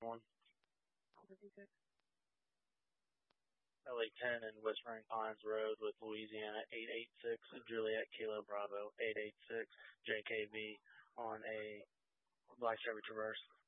1. LA 10 and Whispering Pines Road with Louisiana 886, Juliet Kilo Bravo 886, JKB on a Black Chevy Traverse.